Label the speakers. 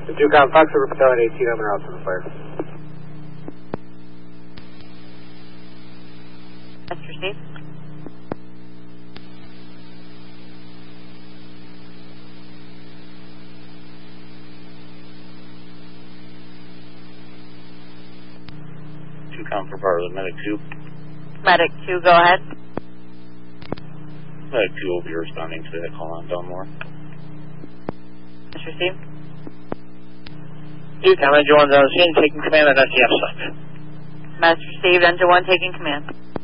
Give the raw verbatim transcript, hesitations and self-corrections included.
Speaker 1: Two-Com, Fox River Patel at eighteen on the route to the fire.
Speaker 2: That's received.
Speaker 3: Two-Com for part of the Medic two.
Speaker 2: Medic two, go ahead.
Speaker 3: Medic two will be responding to that call on Belmore.
Speaker 2: That's received.
Speaker 4: Two-Com, Engine one's on the scene, taking command on S C F site.
Speaker 2: That's received. Engine one taking command.